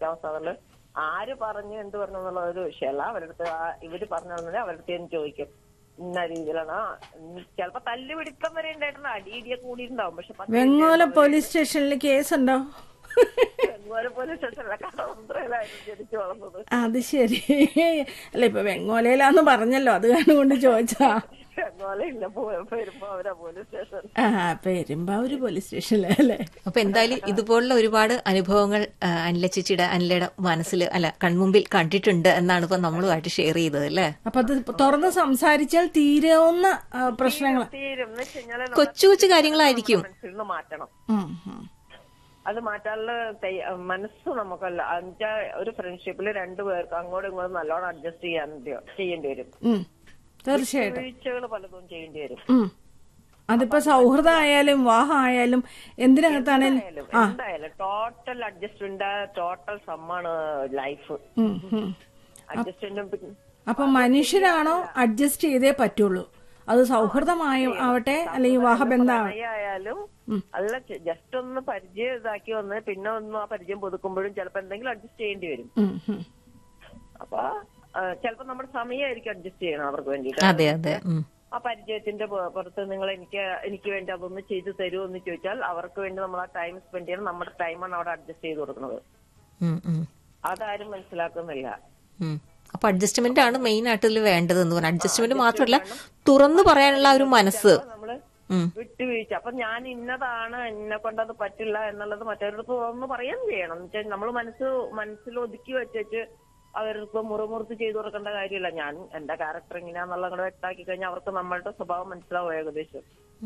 അവസ്ഥകളിൽ ആര് പറഞ്ഞു എന്ത് പറഞ്ഞു എന്നുള്ള ഒരു വിഷയമല്ല. അവരടുത്ത് ഇവര് പറഞ്ഞാൽ അവരടുത്ത് ഞാൻ ചോദിക്കും ഇന്ന രീതിയിലാണ്. ചിലപ്പോ തല്ലുപിടിത്തം വരെ ഉണ്ടായിട്ടുണ്ട്, അടിയിടിയൊക്കെ കൂടിയിട്ടുണ്ടാവും. പക്ഷെ വെങ്ങോല പോലീസ് സ്റ്റേഷനിൽ കേസുണ്ടോ? വെങ്ങോല പോലീസ് സ്റ്റേഷനിലെ കടവന്ത്രയിലായിരുന്നു ജനിച്ചു വളർന്നത്. അത് ശരി. അല്ല, ഇപ്പൊ വെങ്ങോലയിലാന്ന് പറഞ്ഞല്ലോ, അത് കാരണം കൊണ്ട് ചോദിച്ചാ. വെങ്ങോലയില്ല, പെരുമ്പാവൂരാ പോലീസ് സ്റ്റേഷൻ. പെരുമ്പാവൂര് പോലീസ് സ്റ്റേഷനിലല്ലേ. അപ്പൊ എന്തായാലും ഇതുപോലുള്ള ഒരുപാട് അനുഭവങ്ങൾ അനിലയുടെ മനസ്സിൽ കൺമുമ്പിൽ കണ്ടിട്ടുണ്ട് എന്നാണ് ഇപ്പൊ നമ്മളുമായിട്ട് ഷെയർ ചെയ്തത് അല്ലേ. അപ്പൊ അത് തുറന്ന് സംസാരിച്ചാൽ തീരാവുന്ന പ്രശ്നങ്ങൾ, തീരും എന്ന് വെച്ച് കഴിഞ്ഞാൽ കൊച്ചു കൊച്ചു കാര്യങ്ങളായിരിക്കും. മാറ്റണം. അത് മാറ്റാനുള്ള മനസ്സ് നമുക്കല്ല. ഒരു ഫ്രണ്ട്ഷിപ്പിൽ രണ്ടുപേർക്ക് അങ്ങോട്ടും ഇങ്ങോട്ടും നല്ലോണം അഡ്ജസ്റ്റ് ചെയ്യേണ്ടി വരും. തീർച്ചയായിട്ടും വീഴ്ചകൾ പലതും ചെയ്യേണ്ടി വരും. അതിപ്പോ സൗഹൃദം ആയാലും വിവാഹം ആയാലും എന്തിനകത്താണേലും എന്തായാലും ടോട്ടൽ അഡ്ജസ്റ്റ്മെന്റ്, ടോട്ടൽ സമ്മാണ് ലൈഫ്. അഡ്ജസ്റ്റ്മെന്റും അപ്പൊ മനുഷ്യരാണോ അഡ്ജസ്റ്റ് ചെയ്തേ പറ്റുള്ളൂ. അത് സൗഹൃദമാവട്ടെ അല്ലെങ്കിൽ വിവാഹബന്ധമായാലും അല്ല, ജസ്റ്റ് ഒന്ന് പരിചയം ഇതാക്കി വന്ന് പിന്നെ ഒന്നും ആ പരിചയം പുതുക്കുമ്പോഴും ചിലപ്പോ എന്തെങ്കിലും അഡ്ജസ്റ്റ് ചെയ്യേണ്ടി വരും. അപ്പൊ ചിലപ്പോ നമ്മുടെ സമയമായിരിക്കും അഡ്ജസ്റ്റ് ചെയ്യണം അവർക്ക് വേണ്ടിയിട്ട്. അതെ അതെ. ആ പരിചയത്തിന്റെ പുറത്ത് നിങ്ങൾ എനിക്ക് വേണ്ടി അതൊന്ന് ചെയ്തു തരുമോ എന്ന് ചോദിച്ചാൽ അവർക്ക് വേണ്ടി നമ്മൾ ആ ടൈം സ്പെൻഡ് ചെയ്യണം. നമ്മുടെ ടൈമാണ് അവിടെ അഡ്ജസ്റ്റ് ചെയ്ത് കൊടുക്കുന്നത്. അതാരും മനസ്സിലാക്കുന്നില്ല. അപ്പൊ അഡ്ജസ്റ്റ്മെന്റ് ആണ് മെയിൻ ആയിട്ട് വേണ്ടതെന്ന് പറഞ്ഞു. അഡ്ജസ്റ്റ്മെന്റ് മാത്രമല്ല, തുറന്നു പറയാനുള്ള ഒരു മനസ്സ്, നമ്മള് വിട്ടുവീഴ്ച. അപ്പൊ ഞാൻ ഇന്നതാണ്, എന്നെ കൊണ്ടത് പറ്റില്ല എന്നുള്ളത് മറ്റവരുടെ തുറന്ന് പറയാൻ ചെയ്യണം. എന്ന് വെച്ചാൽ നമ്മൾ മനസ്സിൽ ഒതുക്കി വെച്ച് അവർക്ക് മുറുമുറുത്ത് ചെയ്തു കൊടുക്കേണ്ട കാര്യമില്ല. ഞാൻ എന്റെ ക്യാരക്ടർ ഇങ്ങനെയാന്നുള്ള കൂടെ വ്യക്തമാക്കി കഴിഞ്ഞാൽ അവർക്ക് നമ്മളുടെ സ്വഭാവം മനസ്സിലാവും ഏകദേശം.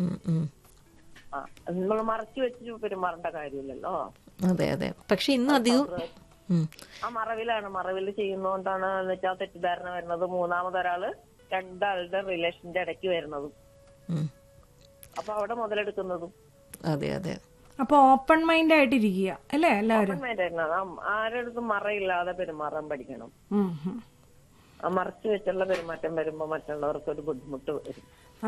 നമ്മൾ മറച്ചു വെച്ച് പെരുമാറേണ്ട കാര്യമില്ലല്ലോ. അതെ അതെ. പക്ഷെ ഇന്ന് അധികം ആ മറവിൽ ചെയ്യുന്നോണ്ടാണ് എന്ന് വെച്ചാൽ തെറ്റിദ്ധാരണ വരുന്നത്. മൂന്നാമതൊരാള് രണ്ടാളുടെ റിലേഷന്റെ ഇടയ്ക്ക് വരുന്നതും അപ്പൊ അവിടെ മുതലെടുക്കുന്നതും. അതെ അതെ. അപ്പൊ ഓപ്പൺ മൈൻഡ് ആയിട്ടിരിക്കുക അല്ലേ എല്ലാവരും. ഓപ്പൺ മൈൻഡ് ആയിരുന്നു. ആരുടെ മറയില്ലാതെ പെരുമാറാൻ പഠിക്കണം. മറച്ചു വെച്ചുള്ള പെരുമാറ്റം വരുമ്പോ മറ്റുള്ളവർക്ക് ഒരു ബുദ്ധിമുട്ട് വരും.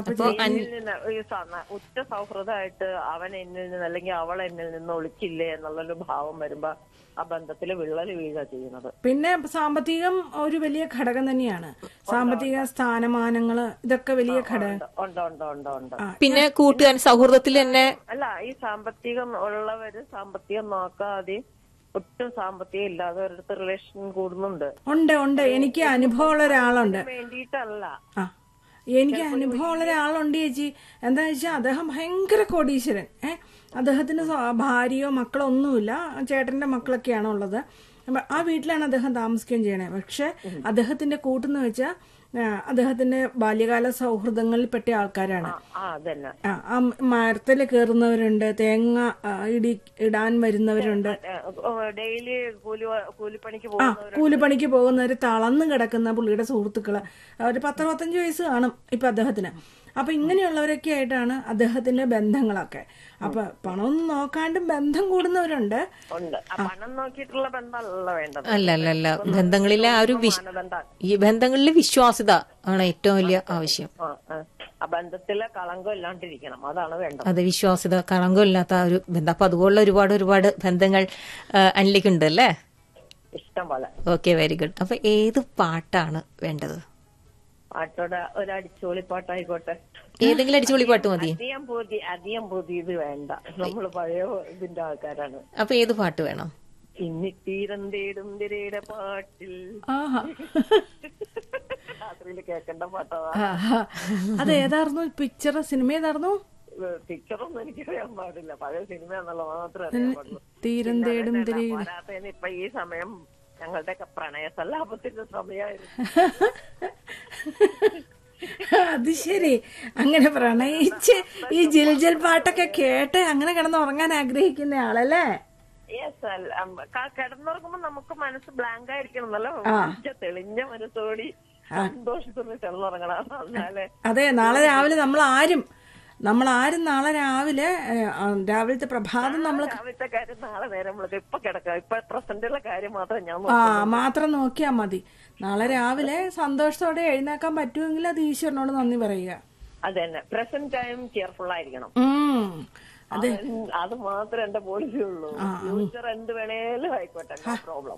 ഉറ്റ സൗഹൃദമായിട്ട് അവൻ എന്നിൽ നിന്ന് അല്ലെങ്കിൽ അവൾ എന്നിൽ നിന്ന് ഒളിച്ചില്ലേ എന്നുള്ളൊരു ഭാവം വരുമ്പോ ആ ബന്ധത്തില് വിള്ളൽ വീഴുക ചെയ്യുന്നത്. പിന്നെ സാമ്പത്തികം ഒരു വലിയ ഘടകം തന്നെയാണ്. സാമ്പത്തിക സ്ഥാനമാനങ്ങള് ഇതൊക്കെ വലിയ ഘടകം ഉണ്ട്. പിന്നെ കൂട്ടുകാൻ സൗഹൃദത്തിൽ തന്നെ അല്ല, ഈ സാമ്പത്തികം ഉള്ളവര് സാമ്പത്തികം നോക്കാതെ ഒട്ടും സാമ്പത്തികം ഇല്ലാതെ ഒരിടത്ത് റിലേഷൻ കൂടുന്നുണ്ട്. ഉണ്ട്. എനിക്ക് അനുഭവമുള്ള ഒരാളുണ്ട്. വേണ്ടിയിട്ടല്ല, എനിക്ക് അനുഭവമുള്ള ഒരാളുണ്ട് ചേച്ചി. എന്താ വെച്ചാൽ അദ്ദേഹം ഭയങ്കര കോടീശ്വരൻ. അദ്ദേഹത്തിന് ഭാര്യയോ മക്കളോ ഒന്നുമില്ല. ചേട്ടന്റെ മക്കളൊക്കെയാണ് ഉള്ളത്. ആ വീട്ടിലാണ് അദ്ദേഹം താമസിക്കുകയും ചെയ്യണേ. പക്ഷെ അദ്ദേഹത്തിന്റെ കൂട്ടെന്ന് വെച്ചാൽ അദ്ദേഹത്തിന്റെ ബാല്യകാല സൗഹൃദങ്ങളിൽപ്പെട്ട ആൾക്കാരാണ്. മരത്തിൽ കയറുന്നവരുണ്ട്, തേങ്ങ ഇടാൻ വരുന്നവരുണ്ട്, കൂലിപ്പണിക്ക് പോകുന്നവര്, തളർന്നു കിടക്കുന്ന പുള്ളിയുടെ സുഹൃത്തുക്കള്. ഒരു 10-15 വയസ്സ് കാണും ഇപ്പൊ അദ്ദേഹത്തിന്. അപ്പൊ ഇങ്ങനെയുള്ളവരൊക്കെ ആയിട്ടാണ് അദ്ദേഹത്തിന്റെ ബന്ധങ്ങളൊക്കെ. അപ്പൊ പണം നോക്കാണ്ടും ബന്ധം കൂടുന്നവരുണ്ട്. അല്ല, ബന്ധങ്ങളിലെ ആ ഒരു ഈ ബന്ധങ്ങളിലെ വിശ്വാസ്യത ആണ് ഏറ്റവും വലിയ ആവശ്യം. ബന്ധത്തിലെ കളങ്കം ഇല്ലാണ്ടിരിക്കണം, അതാണ് വേണ്ടത്. അതെ, വിശ്വാസ്യത, കളങ്കം ഇല്ലാത്ത ആ ഒരു ബന്ധം. അപ്പൊ അതുപോലുള്ള ഒരുപാട് ബന്ധങ്ങൾ അനിലേക്കുണ്ട് അല്ലേ? ഇഷ്ടം പോലെ. Okay, very good. അപ്പൊ ഏത് പാട്ടാണ് വേണ്ടത്? പാട്ടോടെ ഒരു അടിച്ചുപൊളി പാട്ടായിക്കോട്ടെ. ഏതെങ്കിലും അടിച്ചുപൊളി പാട്ട് മതി. അധികം പുതിയത് വേണ്ട, നമ്മള് പഴയ ഇതിന്റെ ആൾക്കാരാണ്. അപ്പൊ ഏത് പാട്ട് വേണം? ഇന്നിത്തീരം തേടും തിരയുടെ പാട്ടിൽ രാത്രിയില് കേൾക്കേണ്ട പാട്ടാണ്. അത് ഏതായിരുന്നു പിക്ചർ? സിനിമ ഏതായിരുന്നു? പിക്ചറൊന്നും എനിക്കറിയാൻ പാടില്ല, പഴയ സിനിമ എന്നുള്ള മാത്രമേ അറിയാൻ പാടുള്ളൂ. തീരം തേടും തിരയുടെ. ഇപ്പൊ ഈ സമയം ഞങ്ങളുടെയൊക്കെ പ്രണയ സല്ലാപത്തിന്റെ സമയമായിരുന്നു. അത് ശരി. അങ്ങനെ പ്രണയിച്ച് ഈ ജിൽജൽ പാട്ടൊക്കെ കേട്ട് അങ്ങനെ കിടന്നുറങ്ങാൻ ആഗ്രഹിക്കുന്ന ആളല്ലേ? കിടന്നുറങ്ങുമ്പോ നമുക്ക് മനസ്സ് ബ്ലാങ്ക് ആയിരിക്കണമല്ലോ. തെളിഞ്ഞ മനസ്സോടി സന്തോഷത്തോടെ കിടന്നുറങ്ങണം. അതെ, നാളെ രാവിലെ നമ്മൾ ആരും നാളെ രാവിലത്തെ പ്രഭാതം രാവിലത്തെ കാര്യം നാളെ നേരം ഇപ്പൊ കിടക്കാം. ഇപ്പൊ പ്രസന്റുള്ള കാര്യം മാത്രം മാത്രം നോക്കിയാ മതി. നാളെ രാവിലെ സന്തോഷത്തോടെ എഴുന്നേക്കാൻ പറ്റുമെങ്കിൽ അത് ഈശ്വരനോട് നന്ദി പറയുക. അതന്നെ, പ്രസന്റ് ടൈം കെയർഫുൾ ആയിരിക്കണം. അത് മാത്രമേ എന്റെ പോളിസി ഉള്ളൂ. ഫ്യൂച്ചർ എന്ത് വേണേലും ആയിക്കോട്ടെ, പ്രോബ്ലം.